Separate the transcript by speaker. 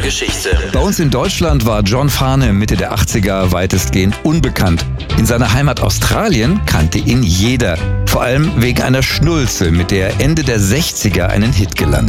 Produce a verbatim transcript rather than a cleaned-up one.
Speaker 1: Geschichte.
Speaker 2: Bei uns in Deutschland war John Farnham Mitte der achtziger weitestgehend unbekannt. In seiner Heimat Australien kannte ihn jeder. Vor allem wegen einer Schnulze, mit der er Ende der sechziger einen Hit gelandet